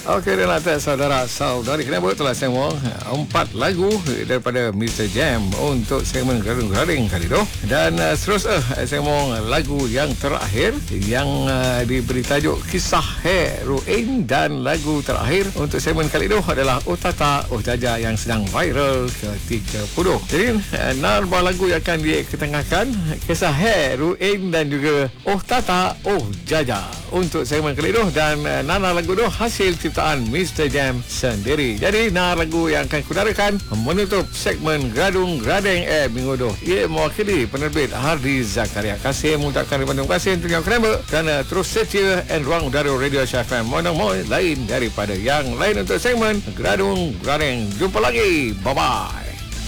Okey, dan atas saudara-saudari, kenapa telah semua 4 lagu daripada Mr. Jam untuk segmen Gadung-Gading kali tu. Dan seterusnya segmen lagu yang terakhir yang diberi tajuk Kisah Heroin, dan lagu terakhir untuk segmen kali tu adalah Oh Tata Oh Jaja yang sedang viral ke-30. Jadi narba lagu yang akan diketengahkan Kisah Heroin dan juga Oh Tata Oh Jaja untuk segmen kali tu, dan nana lagu tu hasil ciptaan Mr. Jam sendiri. Jadi lagu yang akan kudarakan menutup segmen Gadung-Gading minggu tu. Ia mewakili penerbit Hardi Zakaria. Kasih mengucapkan terima kasih untuk yang kenapa dan terus setia dan ruang udara Radio FM mana lain daripada yang lain untuk segmen Gadung-Gading. Jumpa lagi. Bye-bye.